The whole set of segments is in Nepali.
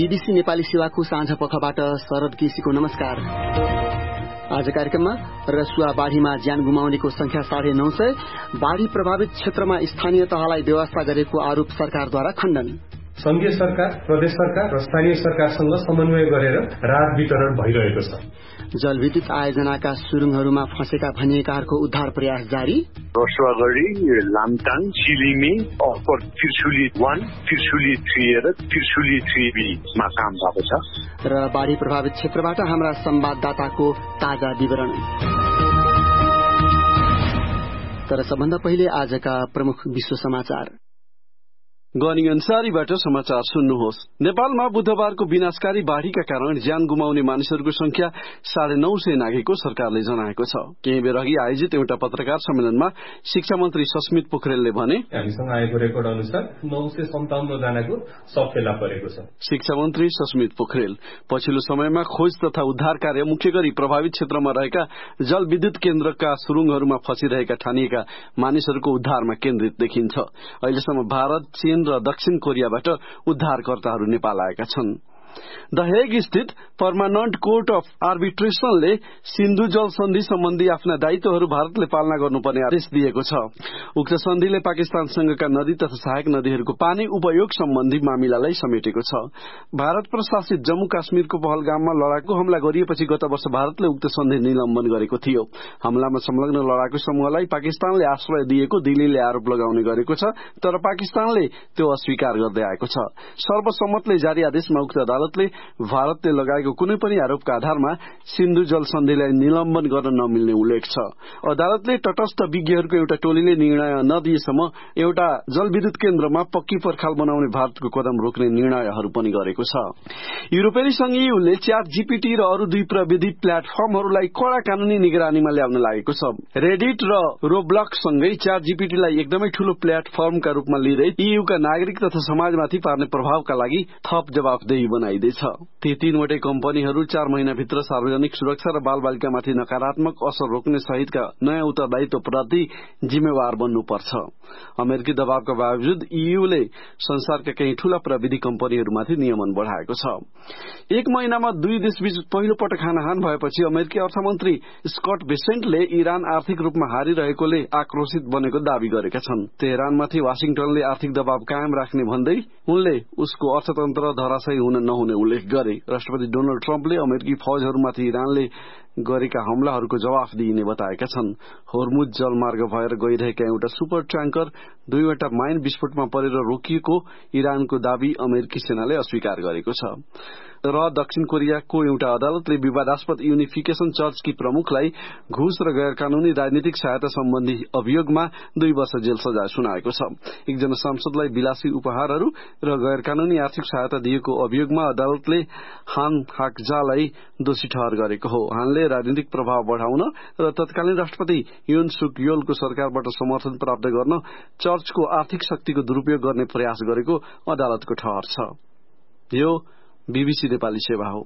बीबीसी नेपाली सेवाको साँझ पखबाट शरद केसीको नमस्कार। आज कार्यक्रममा रसुवा बाढ़ीमा ज्यान गुमाउनेको संख्या 950, बाढ़ी प्रभावित क्षेत्रमा स्थानीय तहलाई व्यवस्था गरेको आरोप सरकारद्वारा खण्डन। संघीय सरकार, प्रदेश सरकार र स्थानीय सरकारसँग समन्वय गरेर राहत वितरण भइरहेको छ। जलविद्युत आयोजनाका सुरुङहरूमा फँसेका भनिएकाहरूको उद्धार प्रयास जारी। रसुवागढी, लामटाङ, सिलिमी, अप्पर त्रिशुली 1, त्रिशुली 3 र त्रिशुली 3B मा काम भएको छ। र बाढ़ी प्रभावित क्षेत्रबाट हाम्रा संवाददाताको ताजा विवरण। तर सबभन्दा पहिले आजका प्रमुख विश्व समाचार। गनी अन्सारीबाट समाचार सुन्नुहोस्। नेपालमा बुधबारको विनाशकारी बाढ़ीका कारण ज्यान गुमाउने मानिसहरूको संख्या 950 नाघेको सरकारले जनाएको छ। केही बेर अघि आयोजित एउटा पत्रकार सम्मेलनमा शिक्षा मन्त्री सस्मित पोखरेलले भने, हामीसँग आएको रेकर्ड अनुसार 957 जनाको शव फेला परेको छ। शिक्षा मन्त्री सस्मित पोखरेल पछिल्लो समयमा खोज तथा उद्धार कार्य मुख्य गरी प्रभावित क्षेत्रमा रहेका जलविद्युत केन्द्रका सुरुङहरूमा फँसिरहेका ठानिएका मानिसहरूको उद्धारमा केन्द्रित देखिन्छ। अहिलेसम्म भारत, चीन र दक्षिण कोरियाबाट उद्धारकर्ताहरू नेपाल आएका छन्। द हेग स्थित पर्मानेन्ट कोर्ट अफ आर्बिट्रेशनले सिन्धु जल सन्धि सम्बन्धी आफ्ना दायित्वहरू भारतले पालना गर्नुपर्ने आदेश दिएको छ। उक्त सन्धिले पाकिस्तानसँगका नदी तथा सहायक नदीहरूको पानी उपयोग सम्बन्धी मामिलालाई समेटेको छ। भारत प्रशासित जम्मू काश्मीरको पहलगाममा लडाकु हमला गरिएपछि गत वर्ष भारतले उक्त सन्धि निलम्बन गरेको थियो। हमलामा संलग्न लडाकु समूहलाई पाकिस्तानले आश्रय दिएको दिल्लीले आरोप लगाउने गरेको छ, तर पाकिस्तानले त्यो अस्वीकार गर्दै आएको छ। सर्वसम्मतले जारी आदेशमा उक्त अदालतले भारतले लगाएको कुनै पनि आरोपका आधारमा सिन्धु जल सन्धिलाई निलम्बन गर्न नमिल्ने उल्लेख छ। अदालतले तटस्थ विज्ञहरूको एउटा टोलीले निर्णय नदिएसम्म एउटा जलविद्युत केन्द्रमा पक्की पर्खाल बनाउने भारतको कदम रोक्ने निर्णयहरू पनि गरेको छ। युरोपेली संघीयले च्याट जीपीटी र अरू दुई प्रविधि प्लेटफर्महरूलाई कड़ा कानूनी निगरानीमा ल्याउन लागेको छ। रेडिट र रोब्लक्ससँगै च्याट जीपीटीलाई एकदमै ठूलो प्लेटफर्मका रूपमा लिँदै ईयूका नागरिक तथा समाजमाथि पार्ने प्रभावका लागि थप जवाफदेही बनाइदैछ। ती तीनवटै कम्पनीहरू 4 महिनाभित्र सार्वजनिक सुरक्षा र बालबालिकामाथि नकारात्मक असर रोक्ने सहितका नयाँ उत्तरदायित्वप्रति जिम्मेवार बन्नुपर्छ। अमेरिकी दबावका बावजुद ईयूले संसारका केही ठूला प्रविधि कम्पनीहरूमाथि नियमन बढ़ाएको छ। एक महिनामा दुई देशबीच पहिलो पटक हानाहान भएपछि अमेरिकी अर्थमन्त्री स्कट बेसेन्टले इरान आर्थिक रूपमा हारिरहेकोले आक्रोशित बनेको दावी गरेका छन्। तेहरानमाथि वाशिंगटनले आर्थिक दबाव कायम राख्ने भन्दै उनले उसको अर्थतन्त्र धराशयी हुन नहुने उल्लेख गरे। राष्ट्रपति डोनाल्ड ट्रम्पले अमेरिकी फौजहरूमाथि इरानले गरेका हमलाहरूको जवाफ दिइने बताएका छन्। होर्मुज जलमार्ग भएर गइरहेका एउटा सुपर ट्याङ्कर 2वटा माइन विस्फोटमा परेर रोकिएको इरानको दावी अमेरिकी सेनाले अस्वीकार गरेको छ। र दक्षिण कोरियाको एउटा अदालतले विवादास्पद युनिफिकेशन चर्चकी प्रमुखलाई घुस र गैर कानूनी राजनीतिक सहायता सम्बन्धी अभियोगमा 2 वर्ष जेल सजाय सुनाएको छ। एकजना सांसदलाई विलासी उपहारहरू र गैर कानूनी आर्थिक सहायता दिएको अभियोगमा अदालतले हान हाकजालाई दोषी ठहर गरेको हो। हानले राजनीतिक प्रभाव बढ़ाउन र तत्कालीन राष्ट्रपति युन सुक योलको सरकारबाट समर्थन प्राप्त गर्न चर्चको आर्थिक शक्तिको दुरूपयोग गर्ने प्रयास गरेको अदालतको ठहर छ। यो बीबीसी नेपाली सेवा हो।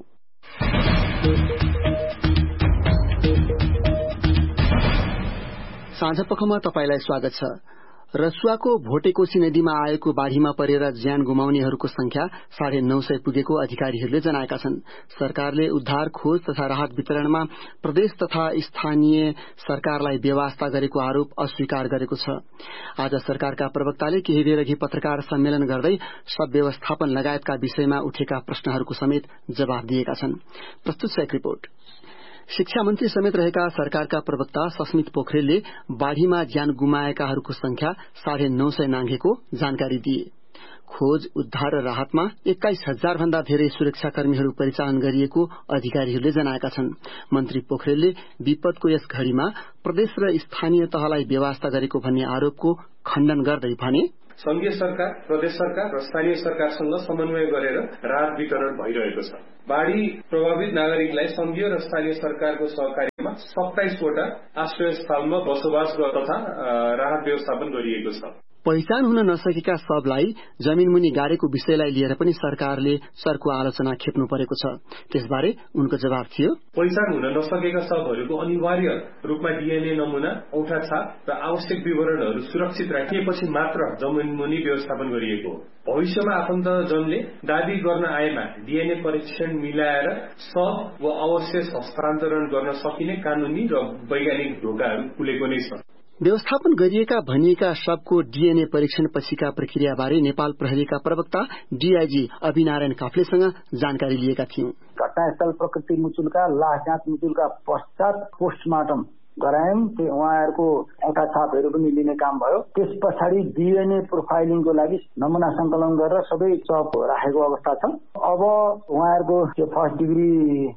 साँझपखमा तपाईलाई स्वागत छ। रसुवाको भोटेकोशी नदीमा आएको बाढ़ीमा परेर ज्यान गुमाउनेहरूको संख्या 950 पुगेको अधिकारीहरूले जनाएका छन्। सरकारले उद्धार, खोज तथा राहत वितरणमा प्रदेश तथा स्थानीय सरकारलाई बेवास्ता गरेको आरोप अस्वीकार गरेको छ। आज सरकारका प्रवक्ताले केही बेरअघि पत्रकार सम्मेलन गर्दै सब व्यवस्थापन लगायतका विषयमा उठेका प्रश्नहरूको समेत जवाफ दिएका छन्। प्रस्तुत छ एक रिपोर्ट। शिक्षा मन्त्री समेत रहेका सरकारका प्रवक्ता सस्मित पोखरेलले बाढ़ीमा ज्यान गुमाएकाहरूको संख्या 950 नाघेको जानकारी दिए। खोज, उद्धार र राहतमा 21,000 भन्दा धेरै सुरक्षाकर्मीहरू परिचालन गरिएको अधिकारीहरूले जनाएका छन्। मन्त्री पोखरेलले विपदको यस घड़ीमा प्रदेश र स्थानीय तहलाई बेवास्ता गरेको भन्ने आरोपको खण्डन गर्दै भने, संघीय सरकार, प्रदेश सरकार र स्थानीय सरकारसँग समन्वय गरेर राहत वितरण भइरहेको छ। बाढ़ी प्रभावित नागरिकलाई संघीय र स्थानीय सरकारको सहकार्यमा 27 वटा आश्रय स्थलमा बसोबास तथा राहत व्यवस्थापन गरिएको छ। पहिचान हुन नसकेका शवलाई जमिनमुनि गाडेको विषयलाई लिएर पनि सरकारले चर्को आलोचना खेप्नु परेको छ। त्यसबारे उनको जवाब थियो, पहिचान हुन नसकेका शवहरूको अनिवार्य रूपमा डीएनए नमूना, औंठा छाप र आवश्यक विवरणहरू सुरक्षित राखिएपछि मात्र जमिनमुनि व्यवस्थापन गरिएको हो। भविष्यमा आफन्तजनले दावी गर्न आएमा डीएनए परीक्षण मिलाएर शव वा अवशेष हस्तान्तरण गर्न सकिने कानूनी र वैज्ञानिक ढोकाहरू खुलेको नै छ। व्यवस्थापन गरिएका भनिएका शवको डीएनए परीक्षण पछिका प्रक्रियाबारे नेपाल प्रहरीका प्रवक्ता डीआईजी अभिनारायण काफ्लेसँग जानकारी लिएका थियौं। घटनास्थल प्रकृति मुचुल्का लास जाँच मुचुल्का पश्चात पोस्टमार्टम गरायौं। त्यो उहाँहरूको औंठा छापहरू पनि लिने काम भयो। त्यस पछाडि डीएनए प्रोफाइलिङको लागि नमुना संकलन गरेर सबै शव राखेको अवस्था छ। अब उहाँहरूको त्यो फर्स्ट डिग्री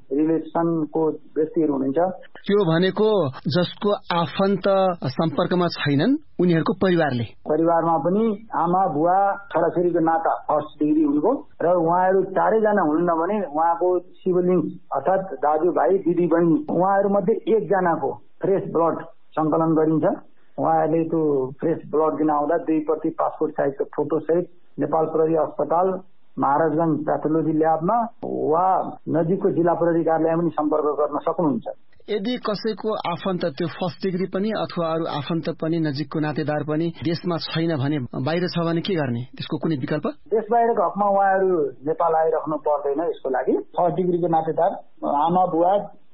रिलेसनको व्यक्तिहरू हुनुहुन्छ, त्यो भनेको जसको आफन्त सम्पर्कमा छैनन् उनीहरूको परिवारमा पनि आमा बुवा छोराछोरीको नाता फर्स्ट डिग्री हुनुको र उहाँहरू चारैजना हुनुहुन्न भने उहाँको सिबलिङ अर्थात दाजुभाइ दिदी बहिनी उहाँहरू मध्ये एकजनाको फ्रेश ब्लड संकलन गरिन्छ। उहाँहरूले त्यो फ्रेश ब्लड दिन आउँदा 2 प्रति पासपोर्ट साइजको फोटो सहित नेपाल प्रहरी अस्पताल महाराजगंज प्याथोलोजी ल्याबमा वा नजिकको जिल्ला प्रहरी कार्यालयमा पनि सम्पर्क गर्न सक्नुहुन्छ। यदि कसैको आफन्त त्यो फर्स्ट डिग्री पनि अथवा अरू आफन्त पनि नजिकको नातेदार पनि देशमा छैन भने, बाहिर छ भने के गर्ने? त्यसको कुनै विकल्प? देश बाहिरको हकमा उहाँहरू नेपाल आइराख्नु पर्दैन। यसको लागि फर्स्ट डिग्रीको नातेदार आमा बुवा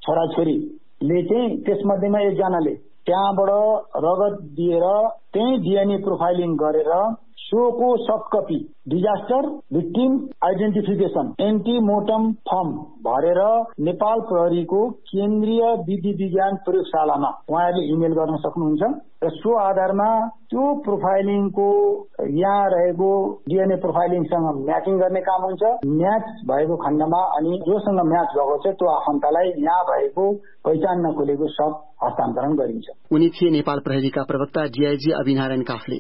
छोराछोरीले चाहिँ त्यसमध्येमा एकजनाले त्यहाँबाट रगत दिएर त्यही डीएनए प्रोफाइलिङ गरेर सोको soft copy disaster victim identification एन्टिमोर्टम form भरेर नेपाल प्रहरीको केन्द्रीय विधि विज्ञान प्रयोगशालामा उहाँहरूले इमेल गर्न सक्नुहुन्छ र सो आधारमा त्यो प्रोफाइलिङको यहाँ रहेको डीएनए प्रोफाइलिङसँग म्याचिङ गर्ने काम हुन्छ। म्याच भएको खण्डमा अनि जोसँग म्याच भएको छ त्यो आफन्तलाई यहाँ भएको पहिचान नखोलेको शव हस्तान्तरण गरिन्छ। उनी थिए नेपाल प्रहरीका प्रवक्ता डीआईजी अभिनारायण काफ्ले।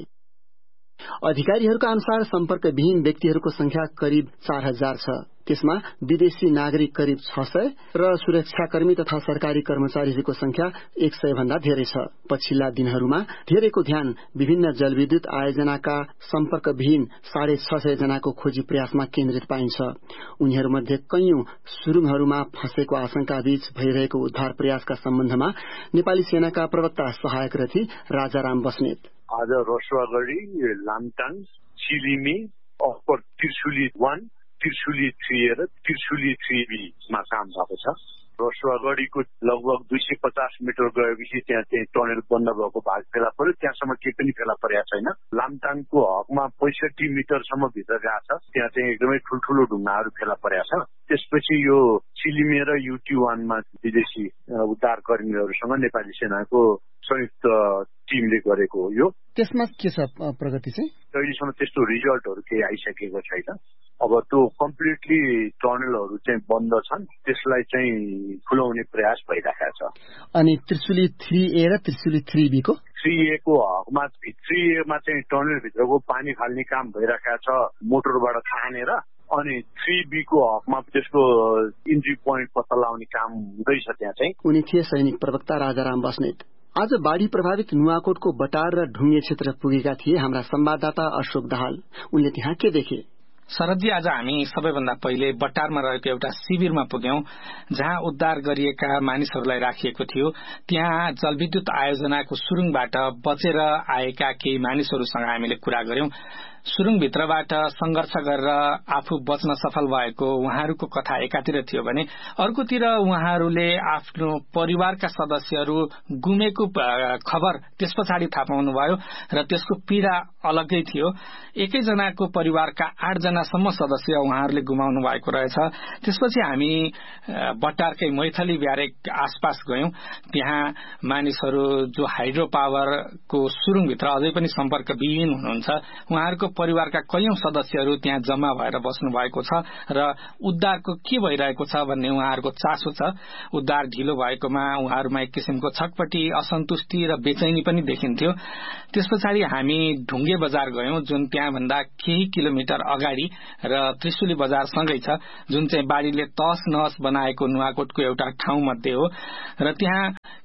अधिकारीहरूका अनुसार सम्पर्कविहीन व्यक्तिहरूको संख्या करिब 4000 छ। त्यसमा विदेशी नागरिक करिब 600 र सुरक्षाकर्मी तथा सरकारी कर्मचारीहरूको संख्या 100 भन्दा धेरै छ। पछिल्ला दिनहरूमा धेरैको ध्यान विभिन्न जलविद्युत आयोजनाका सम्पर्कविहीन 650 जनाको खोजी प्रयासमा केन्द्रित पाइन्छ। उनीहरूमध्ये कैयौं सुरुङहरूमा फँसेको आशंका बीच भइरहेको उद्धार प्रयासका सम्बन्धमा नेपाली सेनाका प्रवक्ता सहायक रथी राजाराम बस्नेत आज रसुवागढी, लामटाङ, चिलिमे, अप्पर त्रिशुली 1, त्रिशुली 3 र त्रिशुली 3B मा काम भएको छ। रसुवागढीको लगभग 250 मिटर गएपछि त्यहाँ चाहिँ टनेल बन्द भएको भाग फेला पर्यो। त्यहाँसम्म केही पनि फेला परेको छैन। लामटाङको हकमा 65 मिटरसम्म भित्र गएको छ। त्यहाँ चाहिँ एकदमै ठुल्ठुलो ढुङ्गाहरू फेला परेको छ। त्यसपछि यो चिलिमे र UT1 मा विदेशी उद्धार कर्मीहरूसँग नेपाली सेनाको संयुक्त टिमले गरेको हो। यो त्यसमा के छ प्रगति चाहिँ? अहिलेसम्म त्यस्तो रिजल्टहरू केही आइसकेको छैन। अब त्यो कम्प्लिटली टनलहरू चाहिँ बन्द छन्, त्यसलाई चाहिँ खुलाउने प्रयास भइरहेको छ। अनि त्रिशुली 3A र त्रिशुली 3B को 3A को हकमा 3A मा चाहिँ टनल भित्रको पानी फाल्ने काम भइरहेको छ मोटरबाट तानेर, अनि 3B को हकमा त्यसको इन्ट्री पोइन्ट पत्ता लगाउने काम हुँदैछ। त्यहाँ चाहिँ उनी थिए सैनिक प्रवक्ता राजाराम बस्नेत। आज बाढ़ी प्रभावित नुवाकोटको बटार र ढुङ्गे क्षेत्र पुगेका थिए हाम्रा संवाददाता अशोक दाहाल। उनले त्यहाँ के देखे? शरदजी, आज हामी सबैभन्दा पहिले बटारमा रहेको एउटा शिविरमा पुग्यौं जहाँ उद्धार गरिएका मानिसहरूलाई राखिएको थियो। त्यहाँ जलविद्युत आयोजनाको सुरुङबाट बचेर आएका केही मानिसहरूसँग हामीले कुरा गर्यौं। सुरुङभित्रबाट संघर्ष गरेर आफू बच्न सफल भएको उहाँहरूको कथा एकातिर थियो भने अर्कोतिर उहाँहरूले आफ्नो परिवारका सदस्यहरू गुमेको खबर त्यस पछाडि थाहा पाउनुभयो र त्यसको पीड़ा अलग्गै थियो। एकैजनाको परिवारका 8 जनासम्म सदस्य उहाँहरूले गुमाउनु भएको रहेछ। त्यसपछि हामी बटारकै मैथली ब्यारेक आसपास गयौं। त्यहाँ मानिसहरू जो हाइड्रो पावरको सुरुङभित्र अझै पनि सम्पर्कविहीन हुनुहुन्छ, उहाँहरूको परिवारका कैयौं सदस्यहरू त्यहाँ जम्मा भएर बस्नु भएको छ र उद्धारको के भइरहेको छ भन्ने उहाँहरूको चासो छ। उद्धार ढिलो भएकोमा उहाँहरूमा एक किसिमको छटपटी, असन्तुष्टि र बेचैनी पनि देखिन्थ्यो। त्यस पछाडि हामी ढुङ्गे बजार गयौं जुन त्यहाँभन्दा केही किलोमिटर अगाडि र त्रिशुली बजार सँगै छ, जुन चाहिँ बाढ़ीले तहस नहस बनाएको नुवाकोटको एउटा ठाउँ मध्ये हो र त्यहाँ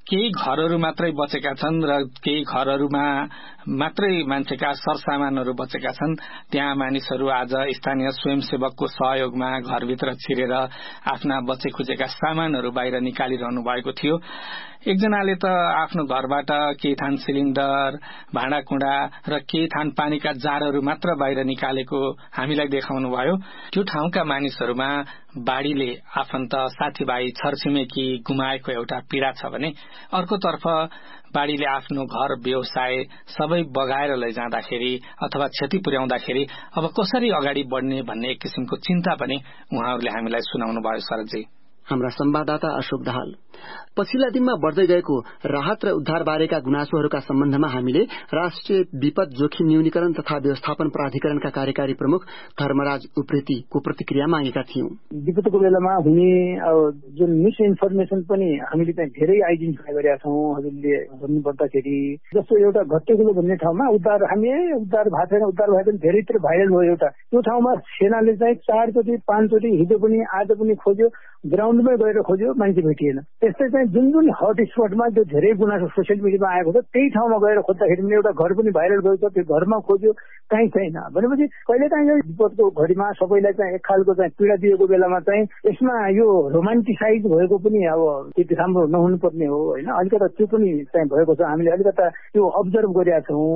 केही घरहरू मात्रै बचेका छन् र केही घरहरूमा मात्रै मान्छेका सरसामानहरू बचेका छन्। त्यहाँ मानिसहरू आज स्थानीय स्वयंसेवकको सहयोगमा घरभित्र छिरेर आफ्ना बचे खुचेका सामानहरू बाहिर निकालिरहनु भएको थियो। एकजनाले त आफ्नो घरबाट केही थान सिलिन्डर, भाँडाकुँडा र केही थान पानीका जारहरू मात्र बाहिर निकालेको हामीलाई देखाउनु भयो। त्यो ठाउँका मानिसहरूमा बाढ़ीले आफन्त, साथीभाइ, छरछिमेकी गुमाएको एउटा पीड़ा छ भने अर्कोतर्फ बाढ़ीले आफ्नो घर, व्यवसाय सबै बगाएर लैजाँदाखेरि अथवा क्षति पुर्याउँदाखेरि अब कसरी अगाडि बढ्ने भन्ने एक किसिमको चिन्ता पनि उहाँहरूले हामीलाई सुनाउनु भयो। शरदजी, हाम्रा संवाददाता अशोक दाहाल। पछिल्ला दिनमा बढ्दै गएको राहत र उद्धार बारेका गुनासोहरूका सम्बन्धमा हामीले राष्ट्रिय विपद जोखिम न्यूनीकरण तथा व्यवस्थापन प्राधिकरणका कार्यकारी प्रमुख धर्मराज उप्रेतीको प्रतिक्रिया मागेका थियौं। विपदको बेलामा हुने जुन मिस इन्फर्मेसन पनि हामीले चाहिँ धेरै आइडेन्टिफाई गरेका छौं। हजुरले भन्नुपर्दाखेरि जस्तो एउटा घट्टेकुलो भन्ने ठाउँमा उद्धार भएको छैन धेरैतिर भाइरल भयो। एउटा त्यो ठाउँमा सेनाले चाहिँ 4 चोटि 5 चोटि हिजो पनि आज पनि खोज्यो, ग्राउन्डमै गएर खोज्यो, मान्छे भेटिएन। त्यस्तै चाहिँ जुन हट स्पटमा जो धेरै गुनासो सोसियल मिडियामा आएको छ त्यही ठाउँमा गएर खोज्दाखेरि एउटा घर पनि भाइरल भएको छ, त्यो घरमा खोज्यो, कहीँ छैन भनेपछि कहिलेकाहीँ यो विपदको घडीमा सबैलाई चाहिँ एक खालको चाहिँ पीडा दिएको बेलामा चाहिँ यसमा यो रोमान्टिसाइज भएको पनि अब त्यति राम्रो नहुनु पर्ने हो होइन। अलिकता त्यो पनि चाहिँ भएको छ, हामीले अलिकता त्यो अब्जर्भ गरेका छौँ।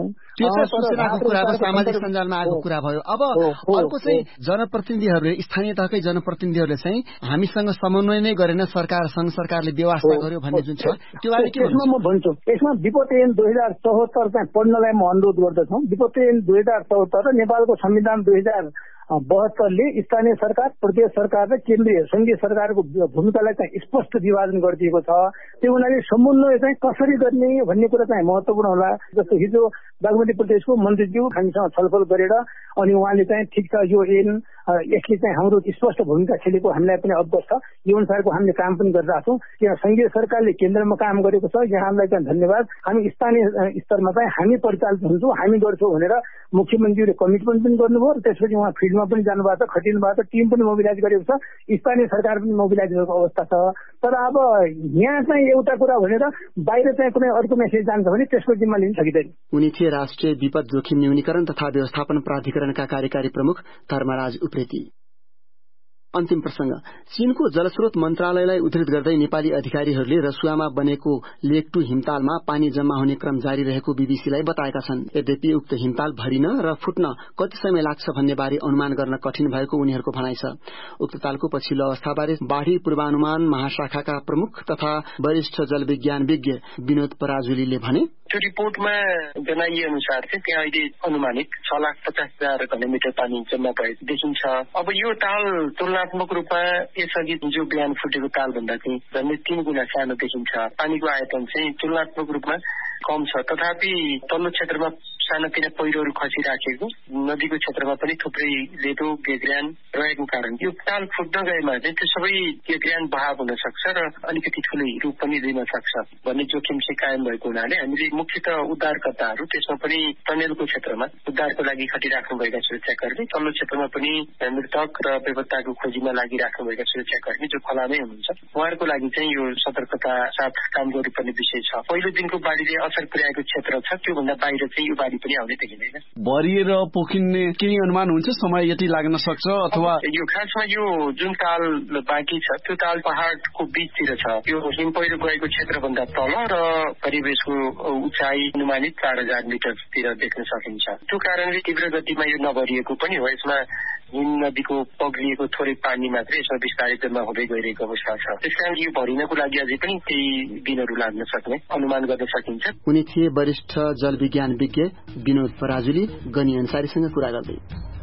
सामाजिक सञ्जालमा आएको कुरा भयो। अब अर्को चाहिँ जनप्रतिनिधिहरूले, स्थानीय तहकै जनप्रतिनिधिहरूले चाहिँ हामीसँग समन्वय नै गरेन, सरकार संघ सरकारले व्यवस्था गर्यो भन्ने जुन छ त्यो बारे के भन्नुहुन्छ? म भन्छु यसमा विपद ऐन 2074 चाहिँ पढ्नलाई म अनुरोध गर्दछु। विपद ऐन 2074 र नेपालको संविधान 2072ले स्थानीय सरकार, प्रदेश सरकार र केन्द्रीय संघीय सरकारको भूमिकालाई चाहिँ स्पष्ट विभाजन गरिदिएको छ। त्यो हुनाले समन्वय चाहिँ कसरी गर्ने भन्ने कुरा चाहिँ महत्वपूर्ण होला। जस्तो हिजो बागमती प्रदेशको मन्त्रीज्यू हामीसँग छलफल गरेर अनि उहाँले चाहिँ ठिक छ यो ऐन यसले चाहिँ हाम्रो स्पष्ट भूमिका खेलेको हामीलाई पनि अवगत छ, यो अनुसारको हामीले काम पनि गरिरहेको छौँ। किन संघीय सरकारले केन्द्रमा काम गरेको छ, यहाँलाई चाहिँ धन्यवाद। हामी स्थानीय स्तरमा चाहिँ हामी परिचालित हुन्छौँ, हामी गर्छौँ भनेर मुख्यमन्त्रीले कमिटमेन्ट पनि गर्नुभयो र त्यसपछि उहाँ फिल्डमा पनि जानुभएको छ, खटिनु भएको छ, टिम पनि मोबिलाइज गरेको छ, स्थानीय सरकार पनि मोबिलाइज गरेको अवस्था छ। तर अब यहाँ चाहिँ एउटा कुरा भनेर बाहिर चाहिँ कुनै अर्को मेसेज जान्छ भने त्यसको जिम्मा लिन सकिँदैन। उनी थिए राष्ट्रिय विपद जोखिम न्यूनीकरण तथा व्यवस्थापन प्राधिकरणका कार्यकारी प्रमुख धर्मराज उप्रेती। अन्तिम प्रसंग, चीनको जलस्रोत मन्त्रालयलाई उद्धृत गर्दै नेपाली अधिकारीहरूले रसुवामा बनेको लेक 2 हिमतालमा पानी जम्मा हुने क्रम जारी रहेको बीबीसीलाई बताएका छन्। यद्यपि उक्त हिमताल भरिन र फुट्न कति समय लाग्छ भन्ने बारे अनुमान गर्न कठिन भएको उनीहरूको भनाइ छ। उक्त तालको पछिल्लो अवस्थाबारे बाढ़ी पूर्वानुमान महाशाखाका प्रमुख तथा वरिष्ठ जलविज्ञानविज्ञ विनोद पराजुलीले भने, त्यो रिपोर्टमा जनाइए अनुसार चाहिँ त्यहाँ अहिले अनुमानित 6,50,000 घनमिटर पानी जम्मा भएको देखिन्छ। अब यो ताल तुलनात्मक रूपमा यसअघि जो बिहान फुटेको ताल भन्दा चाहिँ झन्डै 3 गुणा सानो देखिन्छ। पानीको आयतन चाहिँ तुलनात्मक रूपमा कम छ। तथापि तल्लो क्षेत्रमा सानातिना पहिरोहरू खसिराखेको, नदीको क्षेत्रमा पनि थुप्रै लेदो गेग्रान रहेको कारण यो ताल फुट्न गएमा चाहिँ त्यो सबै गेग्रान बहाव हुन सक्छ र अलिकति ठुलै रूप पनि लिन सक्छ भन्ने जोखिम चाहिँ कायम भएको हुनाले हामीले मुख्यतः उद्धारकर्ताहरू, त्यसमा पनि टनेलको क्षेत्रमा उद्धारको लागि खटिराख्नुभएका सुरक्षाकर्मी, तल्लो क्षेत्रमा पनि मृतक र बेपत्ताको खोजीमा लागिराख्नुभएका सुरक्षाकर्मी जो खोलामै हुनुहुन्छ, उहाँहरूको लागि चाहिँ यो सतर्कता साथ काम गर्नुपर्ने विषय छ। पहिलो दिनको बाढीले असर पुर्याएको क्षेत्र छ, त्योभन्दा बाहिर चाहिँ यो बाढी पनि आउने देखिँदैन। भरिएर पोखिने केही अनुमान हुन्छ, समय यति लाग्न सक्छ अथवा यो खासमा यो जुन ताल बाँकी छ त्यो ताल पहाड़को बीचतिर छ। यो हिम पहिरो गएको क्षेत्रभन्दा तल र करिब यसको उचाइ अनुमानित 4,000 मिटरतिर देख्न सकिन्छ। त्यो कारणले तीव्र गतिमा यो नभरिएको पनि हो। यसमा हिम नदीको पग्लिएको थोरै पानी मात्रै यसमा विस्तारित जम्मा हुँदै गइरहेको अवस्था छ। त्यसकारण यो भरिनको लागि अझै पनि केही दिनहरू लाग्न सक्ने अनुमान गर्न सकिन्छ। उनी थिए वरिष्ठ जलविज्ञानविज्ञ विनोद पराजुली गनी अन्सारीसँग कुरा गर्दै।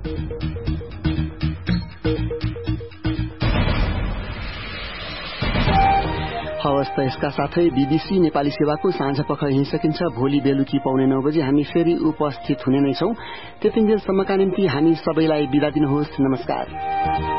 हवस् त यसका साथै बीबीसी नेपाली सेवाको साँझ पख यहीँ सकिन्छ। भोलि बेलुकी 9:15 बजे हामी फेरि उपस्थित हुने नै छौं। त्यतिन्जेलसम्मका निम्ति हामी सबैलाई बिदा दिनुहोस्। नमस्कार।